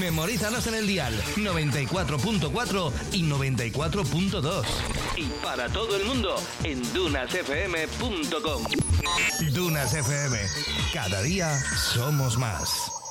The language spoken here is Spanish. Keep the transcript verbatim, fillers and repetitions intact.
Memorízanos en el dial noventa y cuatro punto cuatro y noventa y cuatro punto dos. Y para todo el mundo en dunas f m punto com. Dunas F M. Cada día somos más.